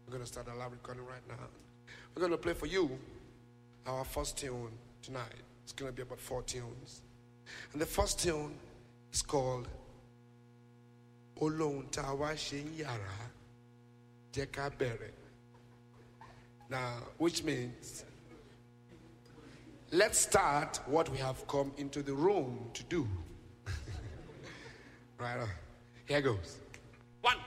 We're going to start a live recording right now. We're going to play for you our first tune tonight. It's going to be about 4 tunes. And the first tune is called Olohun Ta Wa Se Yara Jẹ́ Ká Bẹ̀rẹ̀. Now, which means let's start what we have come into the room to do. Right on. Here goes.